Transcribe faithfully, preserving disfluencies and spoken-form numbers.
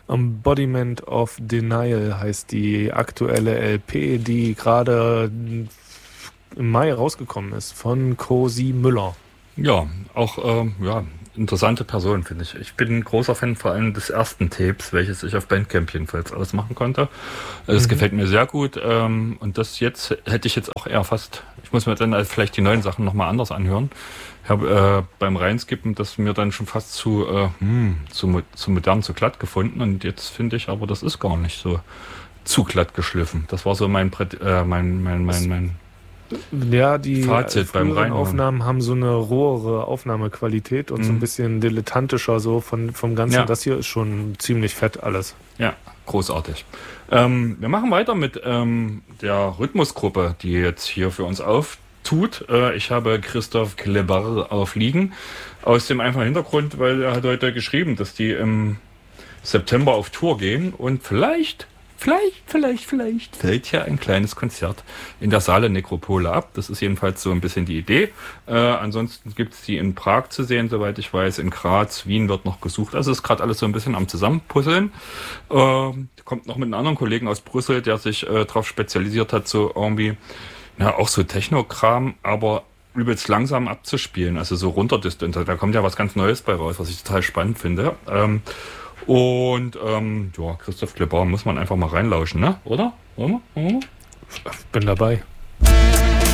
Embodiment of Denial heißt die aktuelle L P, die gerade im Mai rausgekommen ist, von Cosi Müller. Ja, auch ähm, ja, interessante Person, finde ich. Ich bin ein großer Fan vor allem des ersten Tapes, welches ich auf Bandcamp jedenfalls ausmachen konnte. Das mhm. gefällt mir sehr gut. Ähm, und das jetzt hätte ich jetzt auch eher fast, ich muss mir dann halt vielleicht die neuen Sachen nochmal anders anhören. Ich habe äh, beim Reinskippen das mir dann schon fast zu, äh, hm, zu, zu modern, zu glatt gefunden. Und jetzt finde ich aber, das ist gar nicht so zu glatt geschliffen. Das war so mein, äh, mein, mein, mein, mein Ja, die Fazit beim früheren Reinhören. Aufnahmen haben so eine rohere Aufnahmequalität und mhm. so ein bisschen dilettantischer so von, vom Ganzen. Ja. Das hier ist schon ziemlich fett alles. Ja, großartig. Ähm, wir machen weiter mit ähm, der Rhythmusgruppe, die jetzt hier für uns auftut. Äh, ich habe Christoph Kleber aufliegen. Aus dem einfachen Hintergrund, weil er hat heute geschrieben, dass die im September auf Tour gehen und vielleicht... Vielleicht, vielleicht, vielleicht fällt hier ein kleines Konzert in der Saale Nekropole ab. Das ist jedenfalls so ein bisschen die Idee. Äh, ansonsten gibt es die in Prag zu sehen, soweit ich weiß. In Graz, Wien wird noch gesucht. Also ist gerade alles so ein bisschen am Zusammenpuzzeln. Äh, kommt noch mit einem anderen Kollegen aus Brüssel, der sich äh, darauf spezialisiert hat, so irgendwie, na, auch so Techno-Kram, aber übelst langsam abzuspielen. Also so runterdistant. Da kommt ja was ganz Neues bei raus, was ich total spannend finde. Ähm, Und ähm, ja, Christoph Kleber muss man einfach mal reinlauschen, ne? Oder? Oder? Oder? Ich bin dabei.